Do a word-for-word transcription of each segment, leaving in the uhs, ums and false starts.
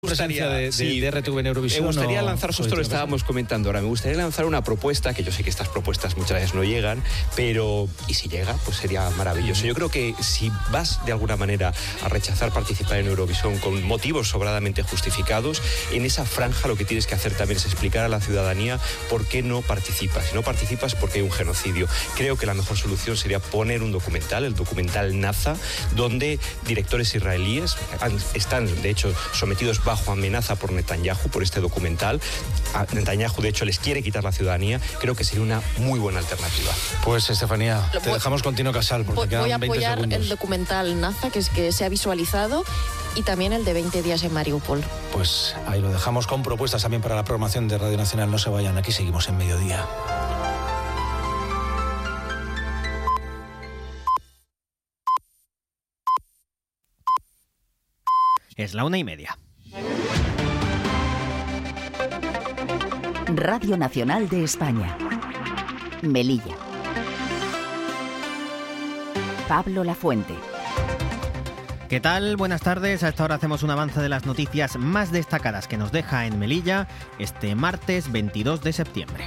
presencia de, de, sí, de R T V en Eurovisión? Me gustaría lanzar, justo lo estaba estábamos comentando ahora, me gustaría lanzar una propuesta, que yo sé que estas propuestas muchas veces no llegan, pero y si llega, pues sería maravilloso. Yo creo que si vas de alguna manera a rechazar participar en Eurovisión con motivos sobradamente justificados, en esa franja lo que tienes que hacer también es explicar a la ciudadanía por qué no participas. Si no participas, porque hay un genocidio. Creo que la mejor solución sería poner un documental, el documental Naza, donde directores israelíes han, están, de hecho, sometidos bajo amenaza por Netanyahu, por este documental. A Netanyahu, de hecho, les quiere quitar la ciudadanía. Creo que sería una muy buena alternativa. Pues, Estefanía, Lo te voy, dejamos con Tino Casal, porque voy, quedan voy a veinte apoyar segundos. el documental Naza, que es que se ha visualizado, y también el de veinte días en Mariupol. Pues ahí lo dejamos con propuestas también para la programación de Radio Nacional. No se vayan, aquí seguimos en Mediodía. Es la una y media. Radio Nacional de España. Melilla. Pablo Lafuente. ¿Qué tal? Buenas tardes. A esta hora hacemos un avance de las noticias más destacadas que nos deja en Melilla este martes veintidós de septiembre.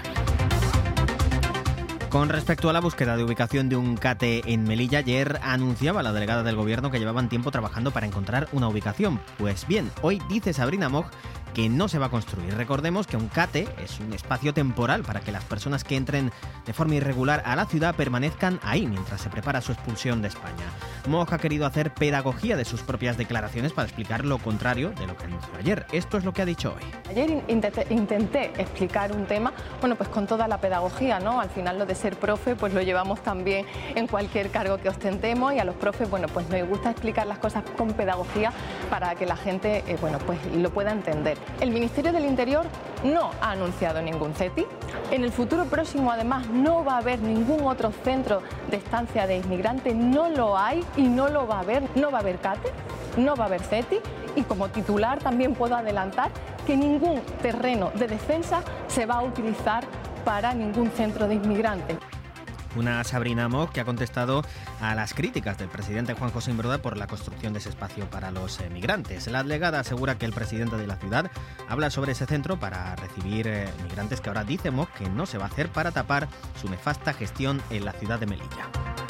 Con respecto a la búsqueda de ubicación de un CATE en Melilla, ayer anunciaba la delegada del Gobierno que llevaban tiempo trabajando para encontrar una ubicación. Pues bien, hoy dice Sabrina Moch que no se va a construir. Recordemos que un CATE es un espacio temporal para que las personas que entren de forma irregular a la ciudad permanezcan ahí mientras se prepara su expulsión de España. Moch ha querido hacer pedagogía de sus propias declaraciones para explicar lo contrario de lo que anunció ayer. Esto es lo que ha dicho hoy. Ayer intenté, intenté explicar un tema, bueno, pues con toda la pedagogía, ¿no? Al final lo de ser profe, pues lo llevamos también en cualquier cargo que ostentemos, y a los profes, bueno, pues nos gusta explicar las cosas con pedagogía para que la gente, eh, bueno, pues lo pueda entender. El Ministerio del Interior no ha anunciado ningún CETI. En el futuro próximo, además, no va a haber ningún otro centro de estancia de inmigrantes, no lo hay y no lo va a haber. No va a haber CATE, no va a haber CETI, y como titular también puedo adelantar que ningún terreno de defensa se va a utilizar para ningún centro de inmigrantes. Una Sabrina Moch que ha contestado a las críticas del presidente Juan José Imbroda por la construcción de ese espacio para los eh, migrantes. La delegada asegura que el presidente de la ciudad habla sobre ese centro para recibir eh, migrantes que ahora dice Moch que no se va a hacer para tapar su nefasta gestión en la ciudad de Melilla.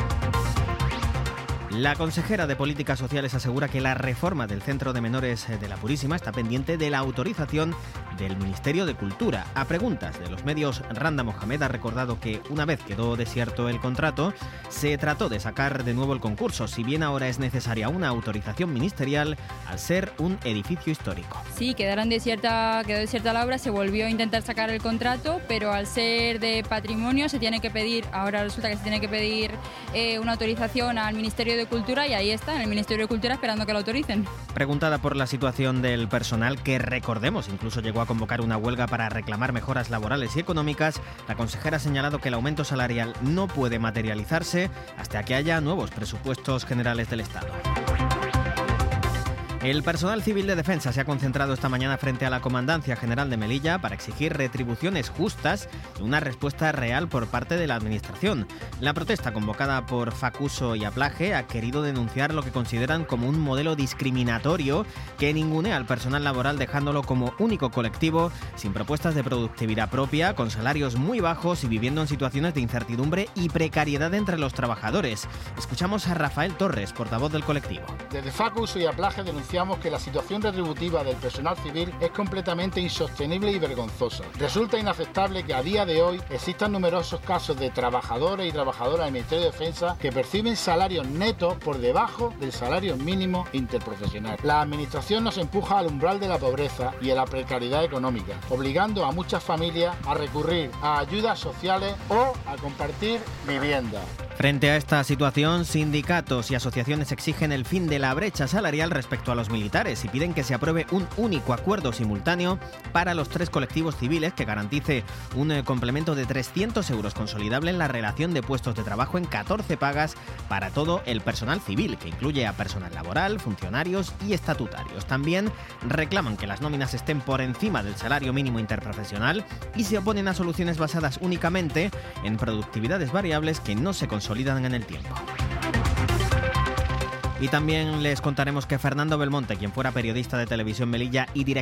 La consejera de Políticas Sociales asegura que la reforma del Centro de Menores de la Purísima está pendiente de la autorización del Ministerio de Cultura. A preguntas de los medios, Randa Mohamed ha recordado que una vez quedó desierto el contrato, se trató de sacar de nuevo el concurso, si bien ahora es necesaria una autorización ministerial al ser un edificio histórico. Sí, quedaron desierta, quedó desierta la obra, se volvió a intentar sacar el contrato, pero al ser de patrimonio se tiene que pedir, ahora resulta que se tiene que pedir eh, una autorización al Ministerio de Cultura, y ahí está, en el Ministerio de Cultura, esperando que lo autoricen. Preguntada por la situación del personal, que recordemos incluso llegó a convocar una huelga para reclamar mejoras laborales y económicas, la consejera ha señalado que el aumento salarial no puede materializarse hasta que haya nuevos presupuestos generales del Estado. El personal civil de defensa se ha concentrado esta mañana frente a la Comandancia General de Melilla para exigir retribuciones justas y una respuesta real por parte de la Administración. La protesta, convocada por Facuso y Aplaje, ha querido denunciar lo que consideran como un modelo discriminatorio que ningunea al personal laboral, dejándolo como único colectivo sin propuestas de productividad propia, con salarios muy bajos y viviendo en situaciones de incertidumbre y precariedad entre los trabajadores. Escuchamos a Rafael Torres, portavoz del colectivo. Desde Facuso y Aplaje denunciamos que la situación retributiva del personal civil es completamente insostenible y vergonzosa. Resulta inaceptable que a día de hoy existan numerosos casos de trabajadores y trabajadoras del Ministerio de Defensa que perciben salarios netos por debajo del salario mínimo interprofesional. La Administración nos empuja al umbral de la pobreza y a la precariedad económica, obligando a muchas familias a recurrir a ayudas sociales o a compartir vivienda. Frente a esta situación, sindicatos y asociaciones exigen el fin de la brecha salarial respecto a los militares y piden que se apruebe un único acuerdo simultáneo para los tres colectivos civiles que garantice un eh, complemento de trescientos euros consolidable en la relación de puestos de trabajo en catorce pagas para todo el personal civil, que incluye a personal laboral, funcionarios y estatutarios. También reclaman que las nóminas estén por encima del salario mínimo interprofesional y se oponen a soluciones basadas únicamente en productividades variables que no se consolidan en el tiempo. Y también les contaremos que Fernando Belmonte, quien fuera periodista de Televisión Melilla y director